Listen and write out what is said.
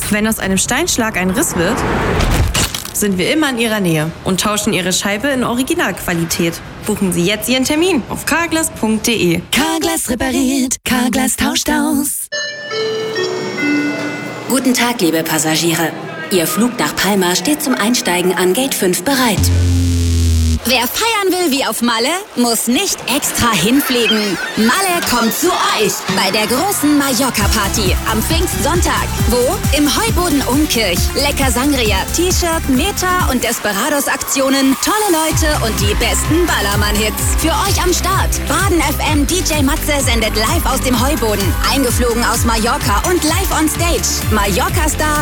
Wenn aus einem Steinschlag ein Riss wird, sind wir immer in Ihrer Nähe und tauschen Ihre Scheibe in Originalqualität. Buchen Sie jetzt Ihren Termin auf carglass.de. Carglass repariert, Carglass tauscht aus. Guten Tag, liebe Passagiere. Ihr Flug nach Palma steht zum Einsteigen an Gate 5 bereit. Wer feiern will wie auf Malle, muss nicht extra hinfliegen. Malle kommt zu euch bei der großen Mallorca-Party am Pfingstsonntag. Wo? Im Heuboden Umkirch. Lecker Sangria, T-Shirt, Meta und Desperados-Aktionen, tolle Leute und die besten Ballermann-Hits. Für euch am Start. Baden FM DJ Matze sendet live aus dem Heuboden. Eingeflogen aus Mallorca und live on stage. Mallorca-Star